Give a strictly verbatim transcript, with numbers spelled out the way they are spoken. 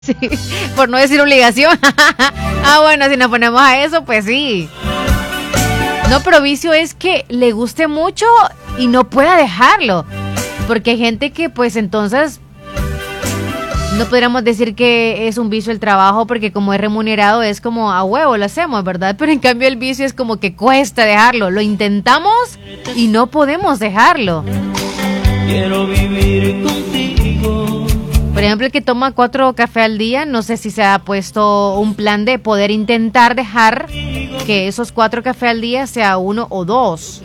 Sí, por no decir obligación. Ah, bueno, si nos ponemos a eso, pues sí. No, pero vicio es que le guste mucho y no pueda dejarlo. Porque hay gente que, pues entonces, no podríamos decir que es un vicio el trabajo, porque como es remunerado es como a huevo lo hacemos, ¿verdad? Pero en cambio el vicio es como que cuesta dejarlo. Lo intentamos y no podemos dejarlo. Quiero vivir contigo. Por ejemplo, el que toma cuatro cafés al día, no sé si se ha puesto un plan de poder intentar dejar que esos cuatro cafés al día sea uno o dos.